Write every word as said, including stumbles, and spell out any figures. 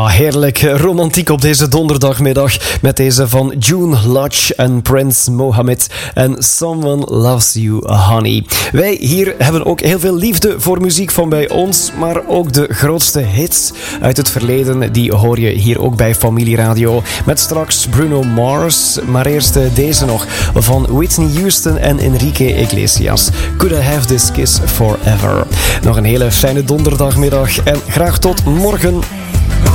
Heerlijk romantiek op deze donderdagmiddag met deze van June Lodge en Prince Mohammed en Someone Loves You Honey. Wij hier hebben ook heel veel liefde voor muziek van bij ons, maar ook de grootste hits uit het verleden, die hoor je hier ook bij Familie Radio. Met straks Bruno Mars, maar eerst deze nog van Whitney Houston en Enrique Iglesias. Could I Have This Kiss Forever. Nog een hele fijne donderdagmiddag en graag tot morgen.